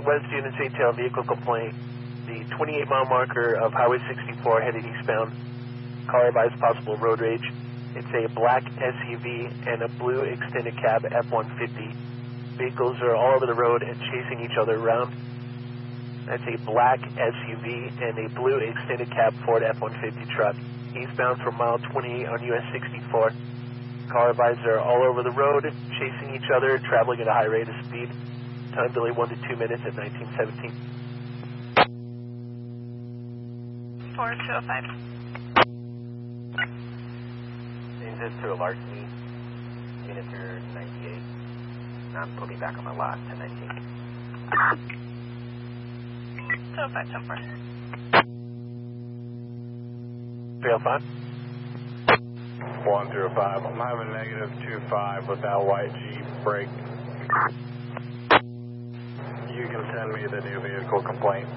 West Units ATL vehicle complaint. The 28-mile marker of Highway 64 headed eastbound. Caller advised possible road rage. It's a black SUV and a blue extended cab F-150. Vehicles are all over the road and chasing each other around. That's a black SUV and a blue extended cab Ford F-150 truck. Eastbound from mile 28 on US 64. Car advised are all over the road, chasing each other, traveling at a high rate of speed. Time delay 1 to 2 minutes at 1917. 4205. Change this to a Larceny, unit through 98. Now put me back on my lot, 1019. 205, 10-4. 305. 105. I'm having negative 25 with that white Jeep brake. You can send me the new vehicle complaint.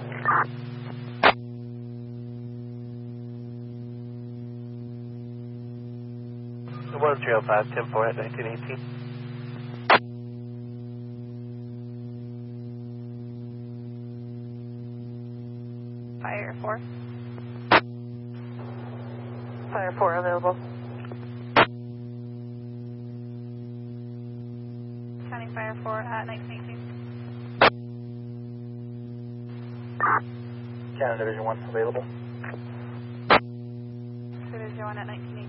The 1305, 10-4 at 1918. Fire 4. Fire 4 available. County Fire 4 at 1918. Canada Division 1 available. Division 1 at 1918.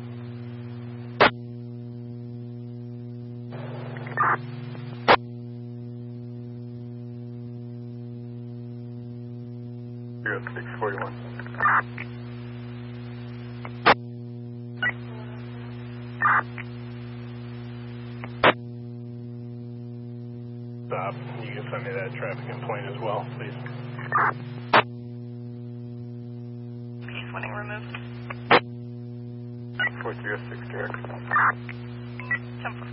Zero 641. Stop. You can send me that traffic complaint as well, please. Peace winning removed. 4306 direct. 10-4.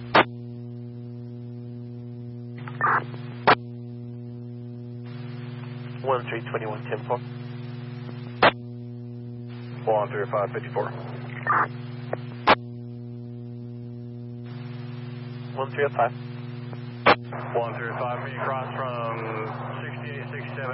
1321, 10-4. 13554. 1305. 135, are you across from 6867?